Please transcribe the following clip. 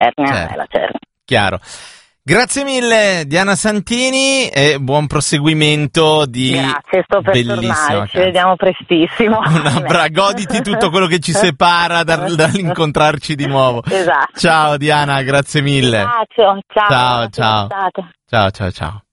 Cernia è la Cernia. Chiaro. Grazie mille Diana Santini e buon proseguimento di Grazie, sto per tornare, ci vediamo prestissimo. Goditi tutto quello che ci separa dall'incontrarci di nuovo. Esatto. Ciao Diana, grazie mille. Ciao. Ciao.